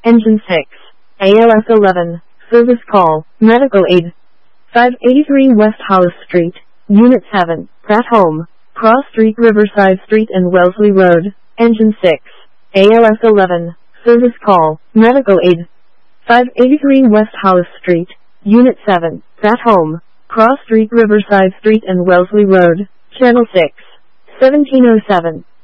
Engine 6. ALS 11. Service call. Medical aid. 583 West Hollis Street, Unit 7. At home. Cross Street, Riverside Street and Wellesley Road. Engine 6. ALS 11. Service call. Medical aid. 583 West Hollis Street, Unit 7. At home. Cross Street, Riverside Street and Wellesley Road. Channel 6. 1707.